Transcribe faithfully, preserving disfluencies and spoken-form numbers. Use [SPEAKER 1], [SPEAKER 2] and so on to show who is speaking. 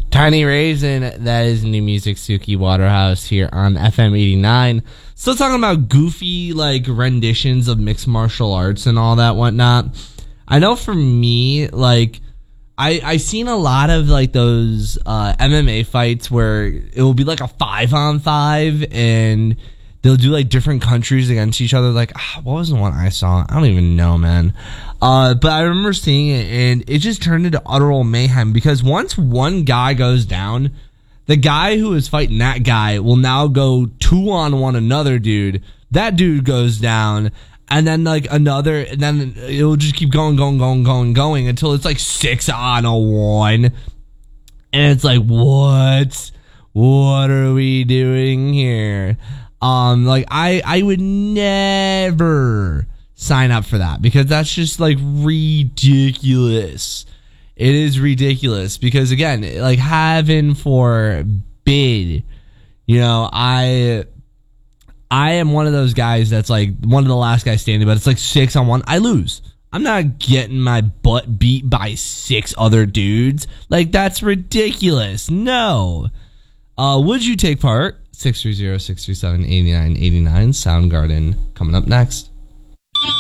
[SPEAKER 1] Tiny Raisin, that is new music, Suki Waterhouse here on F M eighty-nine. Still talking about goofy, like, renditions of mixed martial arts and all that whatnot. I know for me, like, I I seen a lot of, like, those uh, M M A fights where it will be, like, a five-on-five, and they'll do, like, different countries against each other. Like, ah, what was the one I saw? I don't even know, man. Uh, but I remember seeing it, and it just turned into utter mayhem, because once one guy goes down, the guy who is fighting that guy will now go two on one another dude. That dude goes down, and then, like, another, and then it'll just keep going, going, going, going, going, until it's, like, six on a one. And it's like, what? What are we doing here? Um, like, I, I would never sign up for that, because that's just, like, ridiculous. It is ridiculous, because, again, like, heaven forbid, you know, I I am one of those guys that's, like, one of the last guys standing, but it's, like, six on one. I lose. I'm not getting my butt beat by six other dudes. Like, that's ridiculous. No. Uh, would you take part? six three zero, six three seven, eight nine eight nine. Soundgarden coming up next.